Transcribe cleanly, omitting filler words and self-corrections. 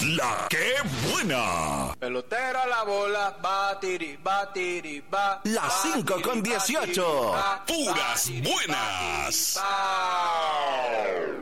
La que buena. Pelotero a la bola, batiri, batiri, ba. Las 5:18. Puras buenas.